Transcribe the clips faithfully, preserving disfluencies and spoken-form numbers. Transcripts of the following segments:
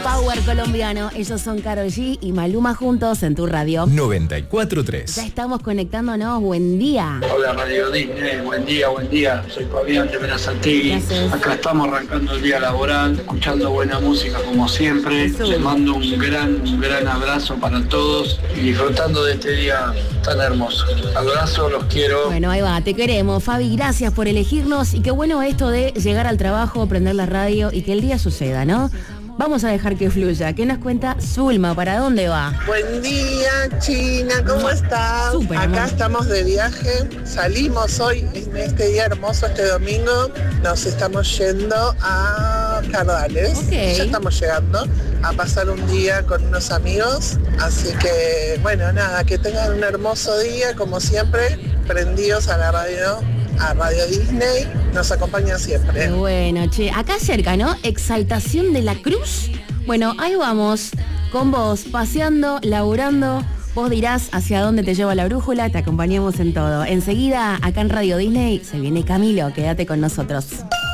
Power colombiano. Ellos son Karol G y Maluma juntos en tu radio. noventa y cuatro tres. Ya estamos conectándonos. Buen día. Hola Radio Disney, buen día, buen día. Soy Fabián de Berazategui. Acá estamos arrancando el día laboral, escuchando buena música como siempre. Eso. Les mando un gran, un gran abrazo para todos y disfrutando de este día tan hermoso. Abrazo, los quiero. Bueno, ahí va, te queremos, Fabi. Gracias por elegirnos y qué bueno esto de llegar al trabajo, prender la radio y que el día suceda, ¿no? Vamos a dejar que fluya. ¿Qué nos cuenta Zulma? ¿Para dónde va? Buen día, China, ¿cómo estás? Súper, Acá amor. estamos de viaje, salimos hoy en este día hermoso, este domingo, nos estamos yendo a Cardales, Ok. ya estamos llegando a pasar un día con unos amigos, así que bueno, nada, que tengan un hermoso día, como siempre, prendidos a la radio, a Radio Disney, nos acompañan Qué siempre. bueno, che. Acá cerca, ¿no? Exaltación de la Cruz. Bueno, ahí vamos, con vos, paseando, laburando. Vos dirás hacia dónde te lleva la brújula, te acompañamos en todo. Enseguida, acá en Radio Disney, se viene Camilo, quédate con nosotros.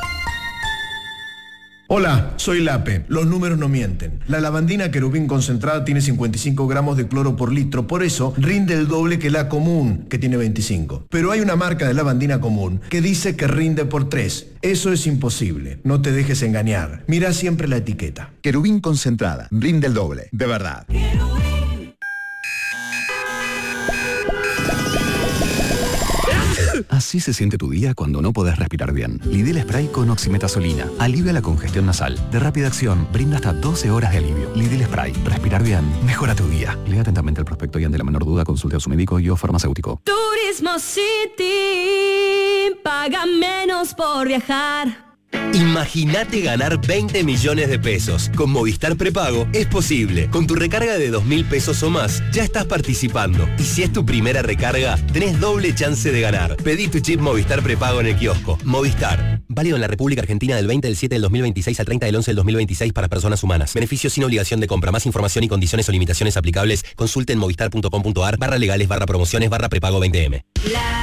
Hola, soy Lape. Los números no mienten. La lavandina querubín concentrada tiene cincuenta y cinco gramos de cloro por litro, por eso rinde el doble que la común, que tiene veinticinco. Pero hay una marca de lavandina común que dice que rinde por tres. Eso es imposible. No te dejes engañar. Mira siempre la etiqueta. Querubín concentrada, rinde el doble, de verdad. Así se siente tu día cuando no podés respirar bien. Lidl Spray con oximetazolina. Alivia la congestión nasal. De rápida acción, brinda hasta doce horas de alivio. Lidl Spray. Respirar bien. Mejora tu día. Lea atentamente el prospecto y ante la menor duda consulte a su médico y o farmacéutico. Turismo City. Paga menos por viajar. Imagínate ganar veinte millones de pesos. Con Movistar Prepago es posible. Con tu recarga de dos mil pesos o más, ya estás participando. Y si es tu primera recarga, tenés doble chance de ganar. Pedí tu chip Movistar Prepago en el kiosco. Movistar. Válido en la República Argentina del veinte del siete del dos mil veintiséis al treinta del once del dos mil veintiséis para personas humanas. Beneficios sin obligación de compra. Más información y condiciones o limitaciones aplicables. Consulte en movistar punto com punto ar barra legales barra promociones barra prepago veinte eme.